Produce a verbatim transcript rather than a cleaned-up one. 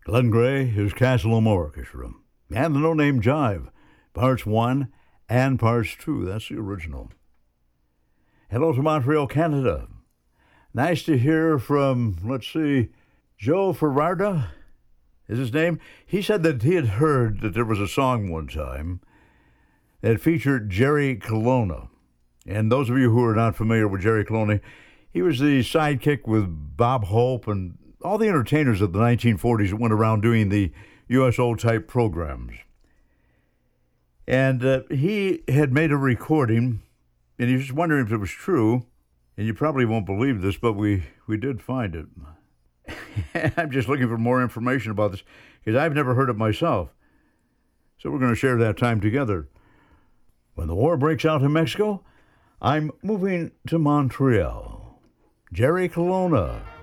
Glenn Gray, his Castle Elm Orchestra, and the No Name Jive, parts one and parts two. That's the original. Hello to Montreal, Canada. Nice to hear from, let's see, Joe Ferrarda is his name. He said that he had heard that there was a song one time that featured Jerry Colonna. And those of you who are not familiar with Jerry Colonna, he was the sidekick with Bob Hope and all the entertainers of the nineteen forties that went around doing the U S O-type programs. And uh, he had made a recording, and he was wondering if it was true. And you probably won't believe this, but we, we did find it. I'm just looking for more information about this, because I've never heard it myself. So we're going to share that time together. When the war breaks out in Mexico, I'm moving to Montreal. Jerry Colonna.